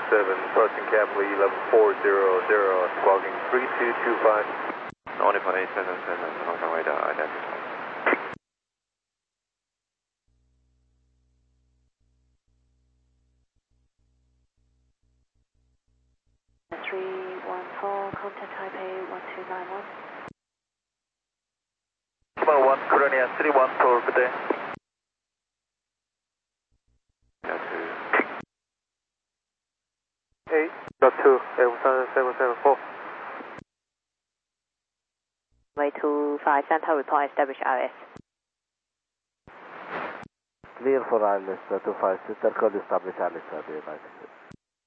approaching Capital 11400, squawking 3225. 9577, Falcon radar identified. 314, contact Taipei 1291. 1, Coronia 314, good day. Two, 774. Way 25, Santa report, establish RS. Clear for ILS 25, sister code establish ILS the United States.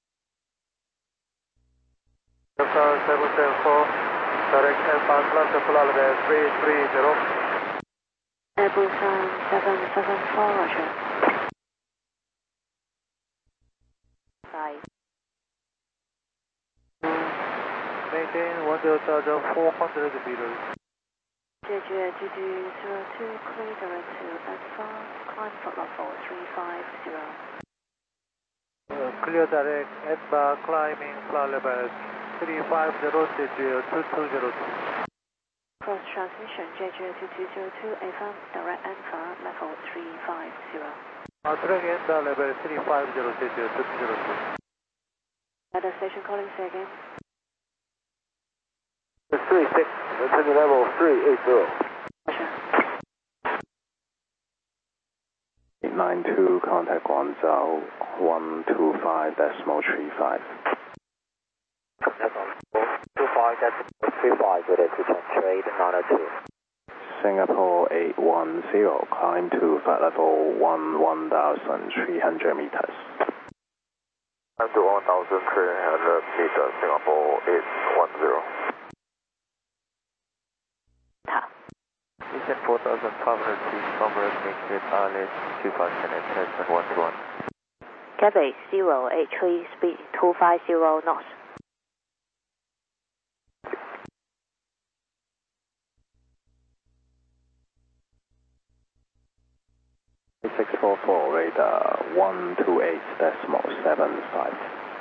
Delta 774, direct airbound class of Florida 330. Airbus 774, roger. 5. Maintain 1,400 meters. JJ 2202, clear direct to advance, climb flight level 350. Clear direct airbound climbing flight level 350, JJ 2202. Cross transmission JJ 2202, FM direct Alpha level 350. Direct airbound level 350, JJ 2202. Weather station calling, say again. 36, returning level 380. Roger. 892, contact Guangzhou 125.35. Contact on 125.35, ready to trade 902. Singapore 810, climb to flight level 1,300 meters. Climb to 1,300 meters, Singapore 810. Descent 4,500 feet from maintain ILS 25 and test 121. Cathay 083, speed 250 knots. 644, radar 128.75.